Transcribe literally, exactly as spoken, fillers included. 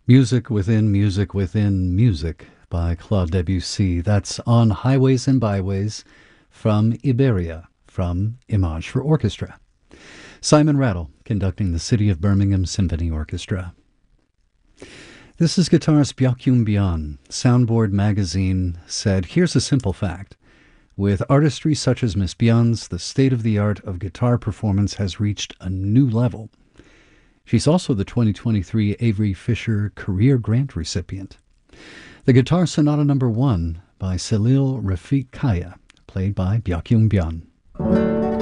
Music within music within music by Claude Debussy. That's On Highways and Byways from Iberia, from Image for Orchestra. Simon Rattle conducting the City of Birmingham Symphony Orchestra. This is guitarist Byakyung Byon. Soundboard magazine said, "Here's a simple fact. With artistry such as Miss Byon's, the state-of-the-art of guitar performance has reached a new level." She's also the twenty twenty-three Avery Fisher Career Grant recipient. The Guitar Sonata Number One by Salil Rafiq Kaya, played by Byakyung Byon.